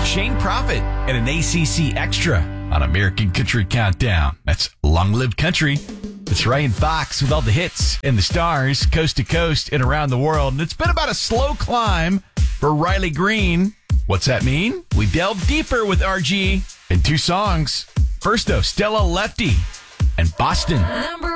Shane Prophet and an ACC Extra on American Country Countdown. That's Long Live Country. It's Ryan Fox with all the hits and the stars coast to coast and around the world. And it's been about a slow climb for Riley Green. What's that mean? We delve deeper with RG in 2 songs. First, though, Stella Lefty and Boston. Number